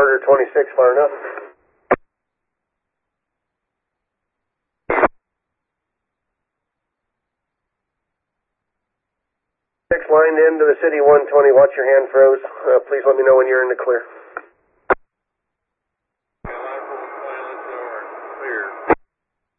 Charter 26, far enough. Lined into the City 120, watch your hand froze. Please let me know when you're in the clear.